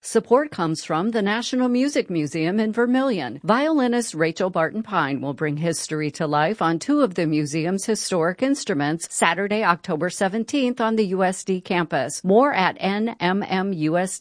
Support comes from the National Music Museum in Vermilion. Violinist Rachel Barton Pine will bring history to life on two of the museum's historic instruments Saturday, October 17th on the USD campus. More at nmmus.org.